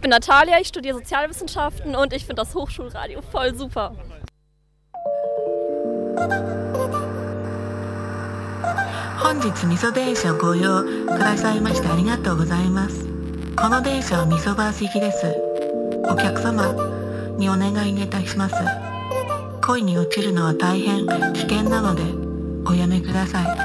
bin Natalia, ich studiere Sozialwissenschaften und ich finde das Hochschulradio voll super. 本日味噌電車をご用くださいましてありがとうございます。この電車は味噌バース行きです。お客様にお願いいたします。恋に落ちるのは大変危険なのでおやめください。